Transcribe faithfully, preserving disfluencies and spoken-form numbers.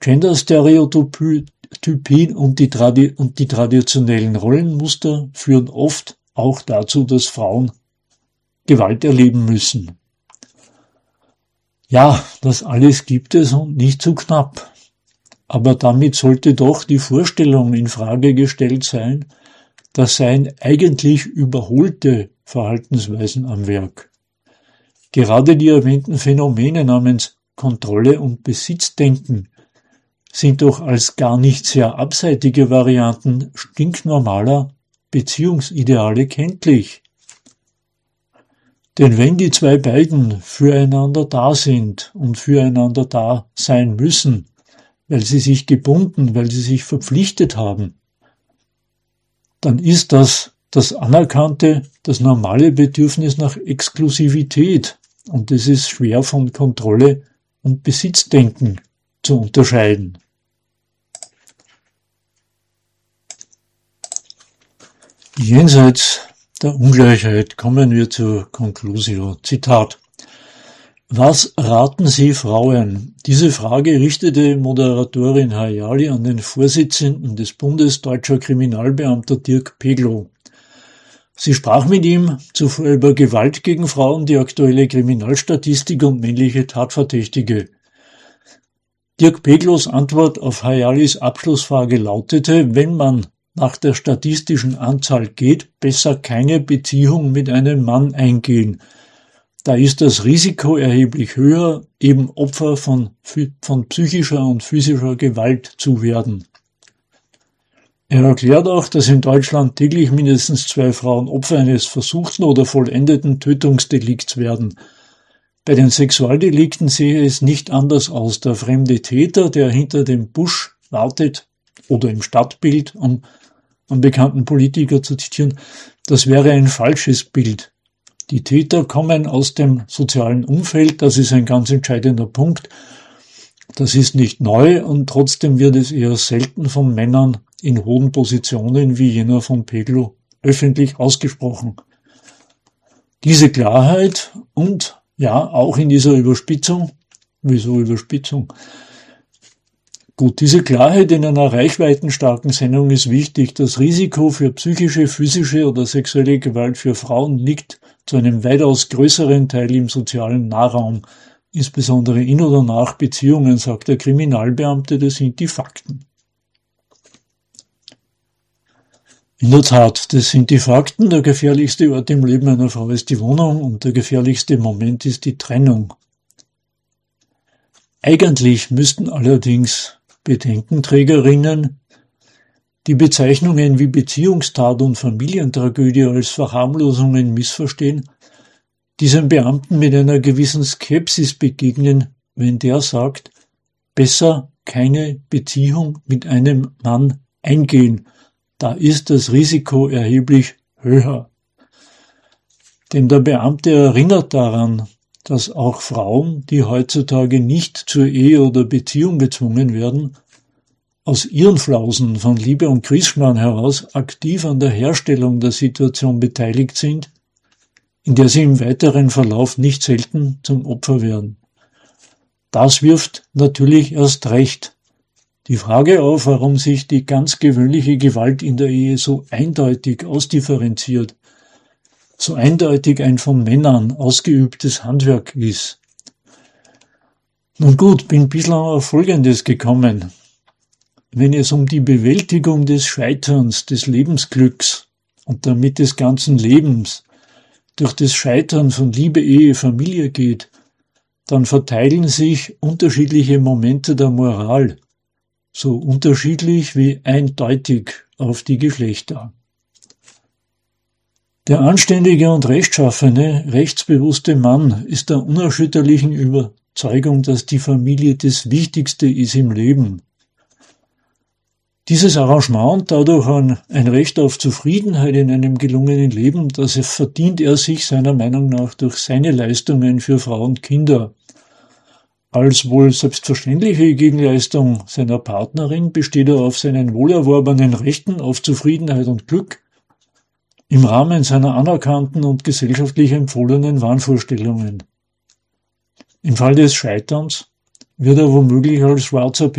Gender-Stereotypien und die, Tradi- und die traditionellen Rollenmuster führen oft auch dazu, dass Frauen Gewalt erleben müssen. Ja, das alles gibt es und nicht zu knapp. Aber damit sollte doch die Vorstellung in Frage gestellt sein, das seien eigentlich überholte Verhaltensweisen am Werk. Gerade die erwähnten Phänomene namens Kontrolle und Besitzdenken sind doch als gar nicht sehr abseitige Varianten stinknormaler Beziehungsideale kenntlich. Denn wenn die zwei beiden füreinander da sind und füreinander da sein müssen, weil sie sich gebunden, weil sie sich verpflichtet haben, dann ist das das anerkannte, das normale Bedürfnis nach Exklusivität. Und es ist schwer von Kontrolle und Besitzdenken zu unterscheiden. Jenseits der Ungleichheit kommen wir zur Conclusio. Zitat. Was raten Sie Frauen? Diese Frage richtete Moderatorin Hayali an den Vorsitzenden des Bundes deutscher Kriminalbeamter Dirk Peglow. Sie sprach mit ihm zuvor über Gewalt gegen Frauen, die aktuelle Kriminalstatistik und männliche Tatverdächtige. Dirk Peglows Antwort auf Hayalis Abschlussfrage lautete, wenn man nach der statistischen Anzahl geht, besser keine Beziehung mit einem Mann eingehen. Da ist das Risiko erheblich höher, eben Opfer von, von psychischer und physischer Gewalt zu werden. Er erklärt auch, dass in Deutschland täglich mindestens zwei Frauen Opfer eines versuchten oder vollendeten Tötungsdelikts werden. Bei den Sexualdelikten sehe es nicht anders aus. Der fremde Täter, der hinter dem Busch wartet oder im Stadtbild, um einen bekannten Politiker zu zitieren, das wäre ein falsches Bild. Die Täter kommen aus dem sozialen Umfeld, das ist ein ganz entscheidender Punkt. Das ist nicht neu und trotzdem wird es eher selten von Männern in hohen Positionen wie jener von Peglow öffentlich ausgesprochen. Diese Klarheit und ja, auch in dieser Überspitzung, wieso Überspitzung? Gut, diese Klarheit in einer reichweitenstarken Sendung ist wichtig. Das Risiko für psychische, physische oder sexuelle Gewalt für Frauen liegt zu einem weitaus größeren Teil im sozialen Nahraum, insbesondere in oder nach Beziehungen, sagt der Kriminalbeamte, das sind die Fakten. In der Tat, das sind die Fakten. Der gefährlichste Ort im Leben einer Frau ist die Wohnung und der gefährlichste Moment ist die Trennung. Eigentlich müssten allerdings Bedenkenträgerinnen die Bezeichnungen wie Beziehungstat und Familientragödie als Verharmlosungen missverstehen, diesem Beamten mit einer gewissen Skepsis begegnen, wenn der sagt, besser keine Beziehung mit einem Mann eingehen. Da ist das Risiko erheblich höher. Denn der Beamte erinnert daran, dass auch Frauen, die heutzutage nicht zur Ehe oder Beziehung gezwungen werden, aus ihren Flausen von Liebe und Griesschmarrn heraus aktiv an der Herstellung der Situation beteiligt sind, in der sie im weiteren Verlauf nicht selten zum Opfer werden. Das wirft natürlich erst recht die Frage auf, warum sich die ganz gewöhnliche Gewalt in der Ehe so eindeutig ausdifferenziert, so eindeutig ein von Männern ausgeübtes Handwerk ist. Nun gut, bin bislang auf Folgendes gekommen. Wenn es um die Bewältigung des Scheiterns, des Lebensglücks und damit des ganzen Lebens durch das Scheitern von Liebe, Ehe, Familie geht, dann verteilen sich unterschiedliche Momente der Moral, so unterschiedlich wie eindeutig auf die Geschlechter. Der anständige und rechtschaffene, rechtsbewusste Mann ist der unerschütterlichen Überzeugung, dass die Familie das Wichtigste ist im Leben. Dieses Arrangement und dadurch ein, ein Recht auf Zufriedenheit in einem gelungenen Leben, das verdient er sich seiner Meinung nach durch seine Leistungen für Frau und Kinder. Als wohl selbstverständliche Gegenleistung seiner Partnerin besteht er auf seinen wohlerworbenen Rechten auf Zufriedenheit und Glück im Rahmen seiner anerkannten und gesellschaftlich empfohlenen Wahnvorstellungen. Im Fall des Scheiterns wird er womöglich als schwarzer